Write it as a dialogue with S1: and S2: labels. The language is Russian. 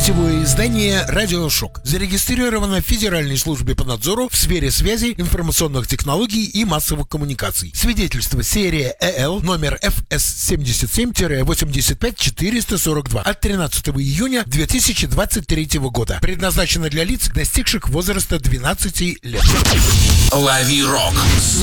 S1: Сетевое издание «Радиошок» зарегистрировано в Федеральной службе по надзору в сфере связи, информационных технологий и массовых коммуникаций. Свидетельство серия ЭЛ номер ФС-77-85442 от 13 июня 2023 года. Предназначено для лиц, достигших возраста 12 лет.
S2: Лови рок.